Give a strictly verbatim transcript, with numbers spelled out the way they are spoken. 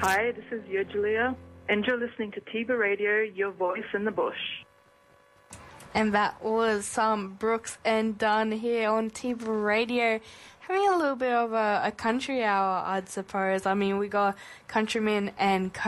Hi, this is Julia, and you're listening to Tiba Radio, your voice in the bush. And that was some Brooks and Dunn here on Tiba Radio, having a little bit of a, a country hour, I'd suppose. I mean, we got countrymen and